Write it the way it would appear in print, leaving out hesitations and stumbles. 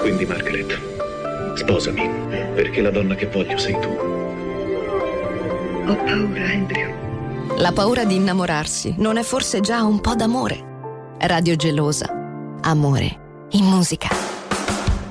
Quindi, Margaret, sposami, perché la donna che voglio sei tu. Ho paura, Andrew. La paura di innamorarsi non è forse già un po' d'amore? Radio Gelosa. Amore in musica.